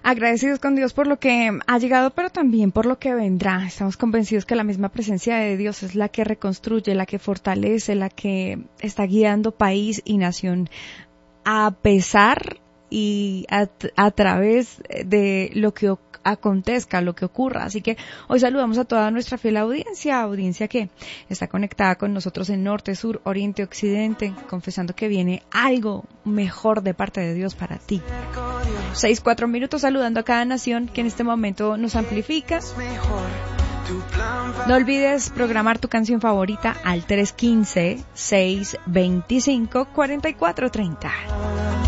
Agradecidos con Dios por lo que ha llegado, pero también por lo que vendrá. Estamos convencidos que la misma presencia de Dios es la que reconstruye, la que fortalece, la que está guiando país y nación a pesar y a través de lo que acontezca, lo que ocurra. Así que hoy saludamos a toda nuestra fiel audiencia que está conectada con nosotros en norte, sur, oriente, occidente, confesando que viene algo mejor de parte de Dios para ti. 6-4 minutos saludando a cada nación que en este momento nos amplifica. No olvides programar tu canción favorita al 315-625-4430.